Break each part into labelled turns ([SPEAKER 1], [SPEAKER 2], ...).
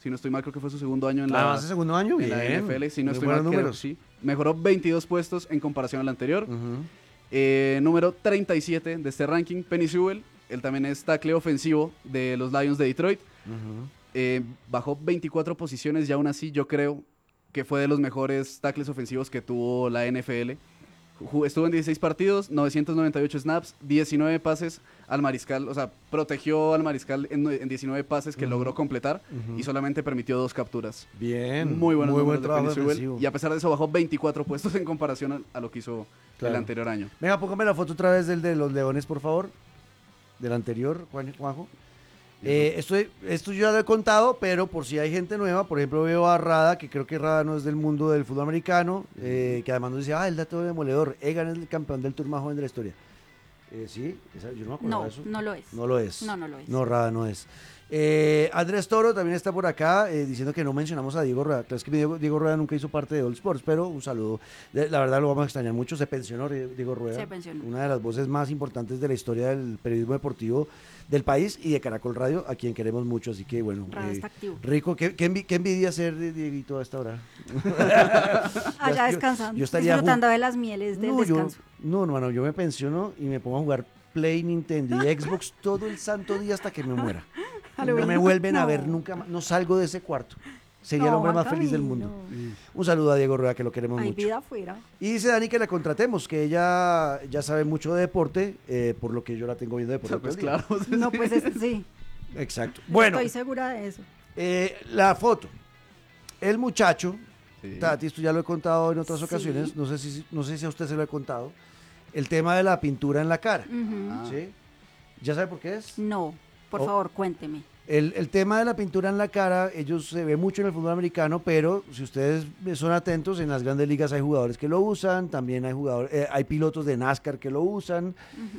[SPEAKER 1] Si no estoy mal, creo que fue su segundo año
[SPEAKER 2] Además, el segundo año,
[SPEAKER 1] en
[SPEAKER 2] bien.
[SPEAKER 1] la NFL. Si no
[SPEAKER 2] Muy
[SPEAKER 1] estoy
[SPEAKER 2] buenos
[SPEAKER 1] mal, creo
[SPEAKER 2] números.
[SPEAKER 1] que sí. Mejoró 22 puestos en comparación al anterior.
[SPEAKER 2] Ujú.
[SPEAKER 1] Número 37 de este ranking, Penny Sewell. Él también es tackle ofensivo de los Lions de Detroit. Bajó 24 posiciones y aún así yo creo que fue de los mejores tackles ofensivos que tuvo la NFL. Estuvo en 16 partidos, 998 snaps, 19 pases al mariscal, o sea, protegió al mariscal en 19 pases que logró completar y solamente permitió 2 capturas.
[SPEAKER 2] Bien.
[SPEAKER 1] Muy buenos
[SPEAKER 2] buen
[SPEAKER 1] números de
[SPEAKER 2] trabajo
[SPEAKER 1] Penny Sewell,
[SPEAKER 2] defensivo.
[SPEAKER 1] y a pesar de eso bajó 24 puestos en comparación a lo que hizo el
[SPEAKER 2] Claro.
[SPEAKER 1] anterior año.
[SPEAKER 2] Venga, póngame la foto otra vez del de los Leones, por favor. Del anterior, Juanjo. Esto yo ya lo he contado, pero por si hay gente nueva, por ejemplo veo a Rada, que creo que Rada no es del mundo del fútbol americano, que además nos dice, el dato demoledor, Egan es el campeón del tour más joven de la historia. Sí, yo no me acuerdo de eso.
[SPEAKER 3] No lo es.
[SPEAKER 2] No lo es.
[SPEAKER 3] No lo es.
[SPEAKER 2] No, Rada no es. Andrés Toro también está por acá diciendo que no mencionamos a Diego Rueda. Claro, es que Diego Rueda nunca hizo parte de All Sports, pero un saludo. La verdad lo vamos a extrañar mucho. Se pensionó Diego Rueda.
[SPEAKER 3] Se pensionó.
[SPEAKER 2] Una de las voces más importantes de la historia del periodismo deportivo del país y de Caracol Radio, a quien queremos mucho. Así que bueno,
[SPEAKER 3] Radio está activo.
[SPEAKER 2] Rico, qué envidia ser Dieguito a esta hora.
[SPEAKER 3] Allá descansando,
[SPEAKER 2] yo estaría
[SPEAKER 3] disfrutando de las mieles del descanso.
[SPEAKER 2] No, hermano, yo me pensiono y me pongo a jugar Play, Nintendo y Xbox todo el santo día hasta que me muera. No me vuelven a ver nunca más, no salgo de ese cuarto. Sería el hombre más feliz del mundo. Un saludo a Diego Rueda, que lo queremos
[SPEAKER 3] Hay
[SPEAKER 2] mucho.
[SPEAKER 3] vida afuera.
[SPEAKER 2] Y dice Dani que la contratemos, que ella ya sabe mucho de deporte, por lo que yo la tengo viendo deporte.
[SPEAKER 1] Pues
[SPEAKER 2] todo el día.
[SPEAKER 1] claro.
[SPEAKER 3] No, pues sí.
[SPEAKER 2] Exacto. Bueno,
[SPEAKER 3] Estoy segura de eso.
[SPEAKER 2] la foto. El muchacho,
[SPEAKER 1] Sí.
[SPEAKER 2] Tati, esto ya lo he contado en otras
[SPEAKER 3] Sí.
[SPEAKER 2] ocasiones, no sé si a usted se lo he contado, el tema de la pintura en la cara.
[SPEAKER 3] Ujú.
[SPEAKER 2] ¿Sí? ¿Ya sabe por qué es?
[SPEAKER 3] No, por
[SPEAKER 2] Oh.
[SPEAKER 3] favor, cuénteme.
[SPEAKER 2] El tema de la pintura en la cara, ellos se ve mucho en el fútbol americano, pero si ustedes son atentos, en las grandes ligas hay jugadores que lo usan, también hay pilotos de NASCAR que lo usan.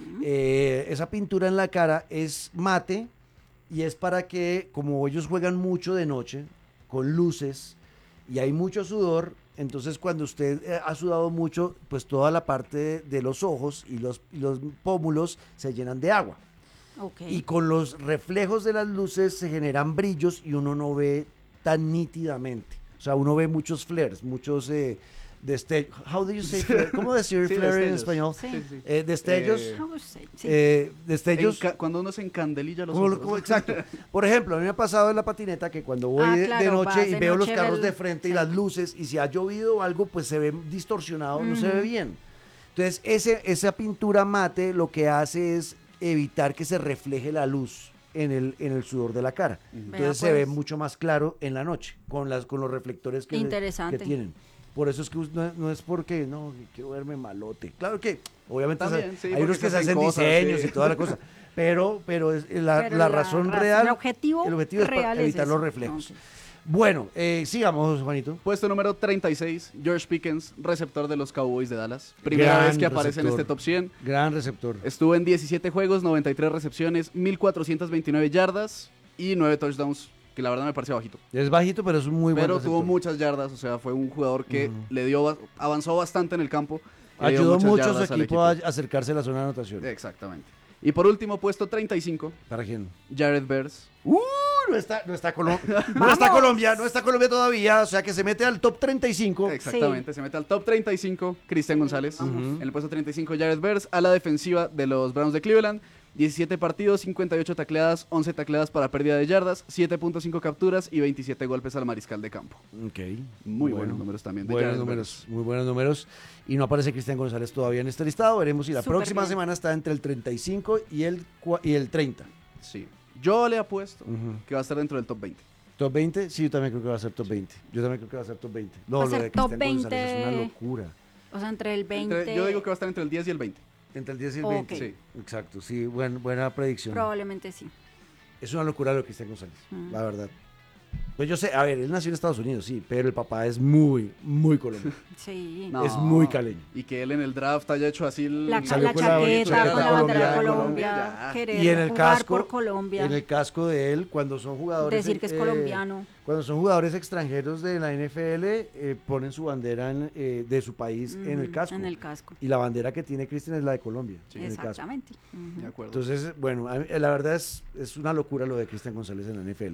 [SPEAKER 2] Esa pintura en la cara es mate y es para que, como ellos juegan mucho de noche, con luces, y hay mucho sudor, entonces cuando usted ha sudado mucho, pues toda la parte de los ojos y los pómulos se llenan de agua.
[SPEAKER 3] Ok.
[SPEAKER 2] Y con los reflejos de las luces se generan brillos y uno no ve tan nítidamente. O sea, uno ve muchos flares, muchos destellos. How do you say flare? ¿Cómo decir
[SPEAKER 1] Sí,
[SPEAKER 2] flare en
[SPEAKER 1] destellos.
[SPEAKER 2] español?
[SPEAKER 3] Sí.
[SPEAKER 2] Destellos.
[SPEAKER 3] How say- sí.
[SPEAKER 2] Destellos.
[SPEAKER 1] Cuando uno se encandelilla los
[SPEAKER 2] Como-
[SPEAKER 1] ojos.
[SPEAKER 2] como- exacto. Por ejemplo, a mí me ha pasado en la patineta que cuando voy de
[SPEAKER 3] Claro,
[SPEAKER 2] noche
[SPEAKER 3] vas
[SPEAKER 2] y
[SPEAKER 3] de
[SPEAKER 2] veo los
[SPEAKER 3] noche,
[SPEAKER 2] carros
[SPEAKER 3] ves-
[SPEAKER 2] de frente y
[SPEAKER 3] sí.
[SPEAKER 2] las luces, y si ha llovido o algo, pues se ve distorsionado, no se ve bien. Entonces, esa pintura mate lo que hace es evitar que se refleje la luz en el sudor de la cara. Entonces
[SPEAKER 3] Vea,
[SPEAKER 2] se ve
[SPEAKER 3] pues.
[SPEAKER 2] mucho más claro en la noche, con los reflectores que
[SPEAKER 3] Interesante.
[SPEAKER 2] tienen. Por eso es que no es porque, no, quiero verme malote. Claro que, obviamente,
[SPEAKER 1] También, sí,
[SPEAKER 2] hay
[SPEAKER 1] porque
[SPEAKER 2] unos que
[SPEAKER 1] se
[SPEAKER 2] se
[SPEAKER 1] hacen
[SPEAKER 2] hacen
[SPEAKER 1] cosas,
[SPEAKER 2] diseños
[SPEAKER 1] sí.
[SPEAKER 2] y toda la cosa. Pero la
[SPEAKER 3] Pero
[SPEAKER 2] razón
[SPEAKER 3] razón-
[SPEAKER 2] real,
[SPEAKER 3] el objetivo
[SPEAKER 2] es para
[SPEAKER 3] real es
[SPEAKER 2] evitar
[SPEAKER 3] eso.
[SPEAKER 2] los reflejos.
[SPEAKER 3] Ok.
[SPEAKER 2] Bueno, sigamos, Juanito.
[SPEAKER 1] Puesto número 36, George Pickens, receptor de los Cowboys de Dallas. Primera
[SPEAKER 2] Gran
[SPEAKER 1] vez que aparece en
[SPEAKER 2] receptor.
[SPEAKER 1] este top 100.
[SPEAKER 2] Gran receptor.
[SPEAKER 1] Estuvo en 17 juegos, 93 recepciones, 1429 yardas y 9 touchdowns, que la verdad me pareció bajito.
[SPEAKER 2] Es bajito, pero es un muy buen
[SPEAKER 1] Pero
[SPEAKER 2] receptor.
[SPEAKER 1] tuvo muchas yardas, o sea, fue un jugador que avanzó bastante en el campo. le dio
[SPEAKER 2] Ayudó
[SPEAKER 1] muchas
[SPEAKER 2] mucho a su
[SPEAKER 1] yardas al
[SPEAKER 2] equipo a acercarse a la zona de anotación.
[SPEAKER 1] Exactamente. Y por último, puesto 35,
[SPEAKER 2] ¿Para quién?
[SPEAKER 1] Jared Bears.
[SPEAKER 2] No está Colombia, no está Colombia todavía, o sea que se mete al top 35.
[SPEAKER 1] Exactamente, se mete al top 35, Cristian González. En el puesto 35, Jared Bears, a la defensiva de los Browns de Cleveland. 17 partidos, 58 tacleadas, 11 tacleadas para pérdida de yardas, 7.5 capturas y 27 golpes al mariscal de campo.
[SPEAKER 2] Ok.
[SPEAKER 1] Muy buenos números también de
[SPEAKER 2] Buenos
[SPEAKER 1] Jared
[SPEAKER 2] números, muy buenos números. Y no aparece Cristian González todavía en este listado. Veremos si la
[SPEAKER 3] Súper
[SPEAKER 2] próxima
[SPEAKER 3] bien.
[SPEAKER 2] semana está entre el 35 y el 30.
[SPEAKER 1] Sí. Yo le apuesto
[SPEAKER 2] Ujú.
[SPEAKER 1] que va a estar dentro del top 20.
[SPEAKER 2] ¿Top 20? Sí, yo también creo que va a ser top 20. Yo también creo que va a ser top 20. No,
[SPEAKER 3] Va a
[SPEAKER 2] lo
[SPEAKER 3] ser
[SPEAKER 2] de
[SPEAKER 3] top
[SPEAKER 2] Cristian González es
[SPEAKER 3] 20.
[SPEAKER 2] una locura.
[SPEAKER 3] O sea, entre el 20.
[SPEAKER 1] Yo digo que va a estar entre el 10 y el 20.
[SPEAKER 2] Entre el 10 y el
[SPEAKER 3] Ok.
[SPEAKER 2] 20.
[SPEAKER 1] Sí.
[SPEAKER 2] Exacto, sí, buena predicción.
[SPEAKER 3] Probablemente sí.
[SPEAKER 2] Es una locura lo de Cristian González, la verdad. Pues yo sé, a ver, él nació en Estados Unidos, sí, pero el papá es muy colombiano.
[SPEAKER 3] Sí.
[SPEAKER 1] No.
[SPEAKER 2] Es muy caleño.
[SPEAKER 1] Y que él en el draft haya hecho así
[SPEAKER 3] La
[SPEAKER 2] Salió con la
[SPEAKER 3] chaqueta con la bandera de
[SPEAKER 2] colombiana.
[SPEAKER 3] Colombia.
[SPEAKER 1] Ya.
[SPEAKER 3] Querer
[SPEAKER 2] Y en el
[SPEAKER 3] jugar
[SPEAKER 2] casco,
[SPEAKER 3] por Colombia.
[SPEAKER 2] en el casco de él, cuando son jugadores,
[SPEAKER 3] Decir que es colombiano.
[SPEAKER 2] cuando son jugadores extranjeros de la NFL, ponen su bandera de su país en el casco.
[SPEAKER 3] En el casco.
[SPEAKER 2] Y la bandera que tiene Cristian es la de Colombia, en el casco.
[SPEAKER 3] Exactamente. Ujú.
[SPEAKER 1] De acuerdo.
[SPEAKER 2] Entonces, bueno, la verdad es una locura lo de Cristian González en la NFL.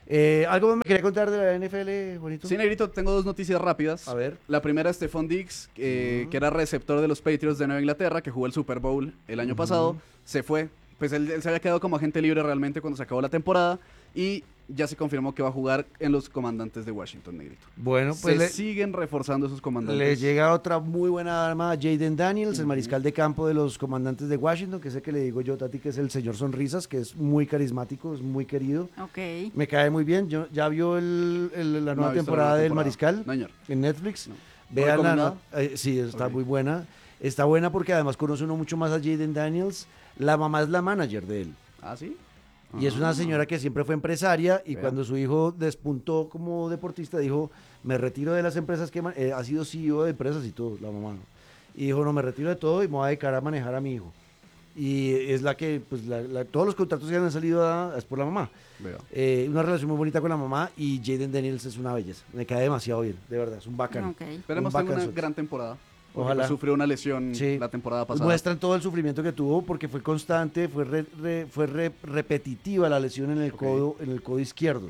[SPEAKER 2] ¿Algo más me quería contar de la NFL, Juanito?
[SPEAKER 1] Sí, Negrito, tengo dos noticias rápidas.
[SPEAKER 2] A ver.
[SPEAKER 1] La primera es Stephon Diggs, que era receptor de los Patriots de Nueva Inglaterra, que jugó el Super Bowl el año pasado. Se fue. Pues él se había quedado como agente libre realmente cuando se acabó la temporada. Y ya se confirmó que va a jugar en los Comandantes de Washington, Negrito.
[SPEAKER 2] Bueno, pues
[SPEAKER 1] se siguen reforzando esos Comandantes.
[SPEAKER 2] le llega otra muy buena arma a Jaden Daniels, el mariscal de campo de los Comandantes de Washington, que es el que le digo yo, Tati, que es el señor Sonrisas, que es muy carismático, es muy querido.
[SPEAKER 3] Ok.
[SPEAKER 2] Me cae muy bien. ¿Ya vio la nueva temporada del mariscal
[SPEAKER 1] No, señor.
[SPEAKER 2] en Netflix?
[SPEAKER 1] No.
[SPEAKER 2] Veanla. Sí, está
[SPEAKER 1] Ok.
[SPEAKER 2] muy buena. Está buena porque además conoce uno mucho más a Jaden Daniels. La mamá es la manager de él.
[SPEAKER 1] ¿Ah, sí?
[SPEAKER 2] Y es una señora que siempre fue empresaria y
[SPEAKER 1] Vea.
[SPEAKER 2] cuando su hijo despuntó como deportista dijo, me retiro de las empresas que ha sido CEO de empresas y todo, la mamá. Y dijo, no, me retiro de todo y me voy a dedicar a manejar a mi hijo. Y es la que, pues, todos los contratos que han salido es por la mamá.
[SPEAKER 1] Veo.
[SPEAKER 2] Una relación muy bonita con la mamá y Jaden Daniels es una belleza. Me cae demasiado bien, de verdad, es un bacano.
[SPEAKER 3] Ok.
[SPEAKER 1] Esperemos
[SPEAKER 2] Un
[SPEAKER 1] tenga una
[SPEAKER 2] bacanzote.
[SPEAKER 1] gran temporada. Porque
[SPEAKER 2] Ojalá.
[SPEAKER 1] pues sufrió una lesión
[SPEAKER 2] Sí.
[SPEAKER 1] la temporada pasada.
[SPEAKER 2] Muestran todo el sufrimiento que tuvo porque fue constante, fue repetitiva la lesión en el
[SPEAKER 1] Ok.
[SPEAKER 2] codo izquierdo.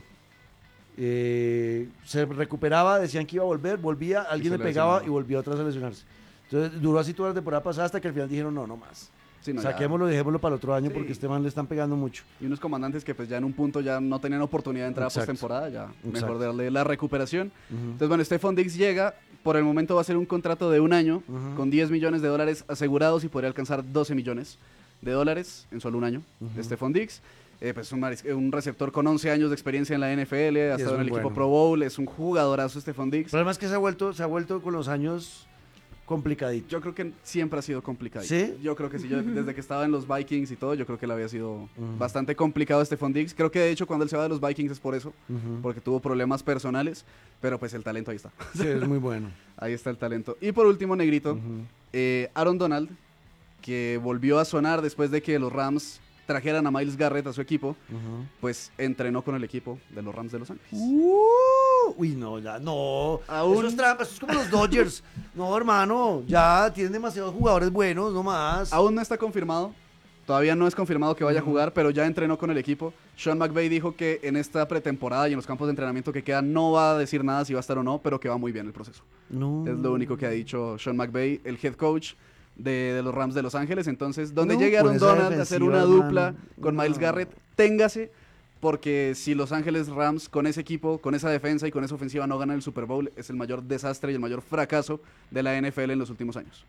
[SPEAKER 2] Se recuperaba, decían que iba a volver, volvía, alguien
[SPEAKER 1] se
[SPEAKER 2] le pegaba
[SPEAKER 1] lesionaba.
[SPEAKER 2] y volvió otra vez a lesionarse. Entonces duró así toda la temporada pasada hasta que al final dijeron no más.
[SPEAKER 1] Sí, no, ya.
[SPEAKER 2] Saquémoslo, dejémoslo para el otro año
[SPEAKER 1] Sí.
[SPEAKER 2] porque este man le están pegando mucho.
[SPEAKER 1] Y unos comandantes que pues ya en un punto ya no tenían oportunidad de entrar a
[SPEAKER 2] Exacto.
[SPEAKER 1] postemporada, ya
[SPEAKER 2] Exacto.
[SPEAKER 1] mejor darle la recuperación.
[SPEAKER 2] Ujú.
[SPEAKER 1] Entonces, bueno, Stephon Diggs llega, por el momento va a ser un contrato de un año,
[SPEAKER 2] Ujú.
[SPEAKER 1] con $10 millones asegurados y podría alcanzar $12 millones en solo un año.
[SPEAKER 2] Ujú.
[SPEAKER 1] Stephon Diggs, pues un receptor con 11 años de experiencia en la NFL, ha
[SPEAKER 2] es
[SPEAKER 1] estado en el
[SPEAKER 2] muy
[SPEAKER 1] equipo
[SPEAKER 2] bueno.
[SPEAKER 1] Pro Bowl, es un jugadorazo Stephon
[SPEAKER 2] El
[SPEAKER 1] Diggs.
[SPEAKER 2] problema es que se ha vuelto con los años complicadito.
[SPEAKER 1] Yo creo que siempre ha sido complicado.
[SPEAKER 2] ¿Sí?
[SPEAKER 1] Yo creo que sí. Yo, desde que estaba en los Vikings y todo, yo creo que le había sido
[SPEAKER 2] Ujú.
[SPEAKER 1] bastante complicado Stephon Diggs. Creo que de hecho cuando él se va de los Vikings es por eso,
[SPEAKER 2] Ujú.
[SPEAKER 1] porque tuvo problemas personales, pero pues el talento ahí está.
[SPEAKER 2] Sí, es muy bueno.
[SPEAKER 1] Ahí está el talento. Y por último, Negrito,
[SPEAKER 2] Ujú.
[SPEAKER 1] Aaron Donald, que volvió a sonar después de que los Rams trajeran a Myles Garrett a su equipo,
[SPEAKER 2] Ujú.
[SPEAKER 1] pues entrenó con el equipo de los Rams de Los Ángeles.
[SPEAKER 2] Uy, no, ya, no.
[SPEAKER 1] Aún-
[SPEAKER 2] Eso es trampa, eso es como los Dodgers. No, hermano, ya tienen demasiados jugadores buenos, no más.
[SPEAKER 1] Aún no está confirmado. Todavía no es confirmado que vaya a jugar, pero ya entrenó con el equipo. Sean McVay dijo que en esta pretemporada y en los campos de entrenamiento que quedan no va a decir nada si va a estar o no, pero que va muy bien el proceso.
[SPEAKER 2] No.
[SPEAKER 1] Es lo único que ha dicho Sean McVay, el head coach de los Rams de Los Ángeles. Entonces, donde
[SPEAKER 2] No,
[SPEAKER 1] llegue
[SPEAKER 2] con
[SPEAKER 1] Aaron
[SPEAKER 2] esa
[SPEAKER 1] Donald a hacer
[SPEAKER 2] defensiva,
[SPEAKER 1] una
[SPEAKER 2] hermano.
[SPEAKER 1] dupla con Myles
[SPEAKER 2] No.
[SPEAKER 1] Garrett, téngase, porque si Los Ángeles Rams con ese equipo, con esa defensa y con esa ofensiva no ganan el Super Bowl, es el mayor desastre y el mayor fracaso de la NFL en los últimos años.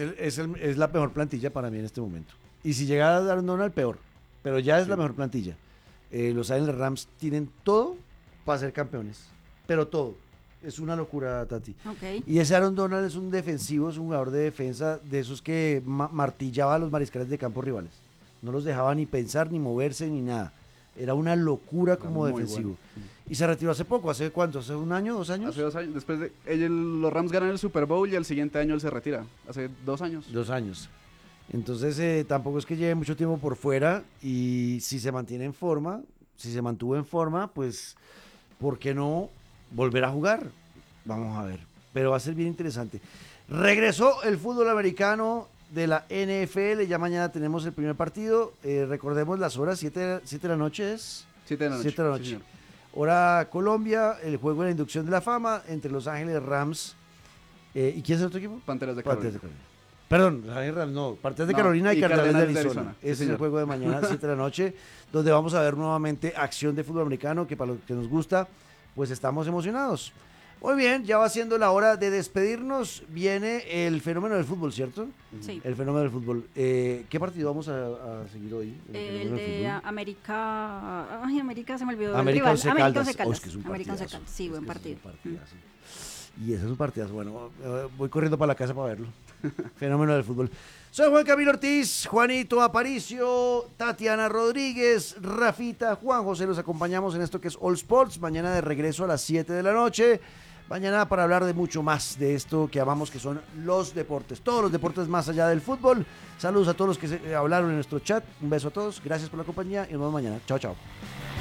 [SPEAKER 2] Es la mejor plantilla para mí en este momento. Y si llega a dar Donald, peor. Pero ya es la mejor plantilla. Los Ángeles Rams tienen todo para ser campeones. Pero todo. Es una locura, Tati.
[SPEAKER 3] Ok.
[SPEAKER 2] Y ese Aaron Donald es un defensivo, es un jugador de defensa de esos que martillaba a los mariscales de campo rivales. No los dejaba ni pensar, ni moverse, ni nada. Era una locura como
[SPEAKER 1] muy
[SPEAKER 2] defensivo.
[SPEAKER 1] bueno.
[SPEAKER 2] Y se retiró hace poco, ¿hace cuánto? ¿Hace un año, 2 años?
[SPEAKER 1] Hace 2 años, después de los Rams ganan el Super Bowl y el siguiente año él se retira. Hace 2 años.
[SPEAKER 2] 2 años. Entonces tampoco es que lleve mucho tiempo por fuera y si se mantiene en forma, si se mantuvo en forma, pues ¿por qué no volver a jugar? Vamos a ver. Pero va a ser bien interesante. Regresó el fútbol americano de la NFL, ya mañana tenemos el primer partido. Recordemos las horas, 7 de la noche es.
[SPEAKER 1] 7 de la noche.
[SPEAKER 2] 7 de la
[SPEAKER 1] sí,
[SPEAKER 2] noche.
[SPEAKER 1] señor.
[SPEAKER 2] Hora Colombia, el juego de la inducción de la fama entre Los Ángeles Rams. ¿Y quién es el otro equipo?
[SPEAKER 1] Panteras de
[SPEAKER 2] Panteras
[SPEAKER 1] Carolina.
[SPEAKER 2] de Carolina. Perdón, Los Ángeles Rams, no. Panteras de
[SPEAKER 1] No,
[SPEAKER 2] Carolina y
[SPEAKER 1] y
[SPEAKER 2] Cardenales de
[SPEAKER 1] Cardenales de
[SPEAKER 2] Arizona.
[SPEAKER 1] Arizona. Sí,
[SPEAKER 2] Ese es el
[SPEAKER 1] señor.
[SPEAKER 2] juego de mañana, 7 de la noche, donde vamos a ver nuevamente acción de fútbol americano, que para los que nos gusta, pues estamos emocionados. Muy bien, ya va siendo la hora de despedirnos. Viene el fenómeno del fútbol, ¿cierto?
[SPEAKER 3] Sí.
[SPEAKER 2] El fenómeno del fútbol. ¿Qué partido vamos a seguir hoy? en
[SPEAKER 3] El
[SPEAKER 2] fenómeno del
[SPEAKER 3] de
[SPEAKER 2] fútbol?
[SPEAKER 3] América. Ay, América se me olvidó.
[SPEAKER 2] América
[SPEAKER 3] el
[SPEAKER 2] Once
[SPEAKER 3] rival. América
[SPEAKER 2] Caldas.
[SPEAKER 3] Once
[SPEAKER 2] Oh, es que es un
[SPEAKER 3] América Once
[SPEAKER 2] partidazo.
[SPEAKER 3] Caldas. Sí,
[SPEAKER 2] Es
[SPEAKER 3] buen
[SPEAKER 2] que es
[SPEAKER 3] partido.
[SPEAKER 2] un partidazo. Y ese es un partidazo. Bueno, voy corriendo para la casa para verlo. Fenómeno del fútbol. Soy Juan Camilo Ortiz, Juanito Aparicio, Tatiana Rodríguez, Rafita, Juan José. Los acompañamos en esto que es All Sports. Mañana de regreso a las 7 de la noche. Mañana para hablar de mucho más de esto que amamos, que son los deportes. Todos los deportes más allá del fútbol. Saludos a todos los que hablaron en nuestro chat. Un beso a todos. Gracias por la compañía y nos vemos mañana. Chao, chao.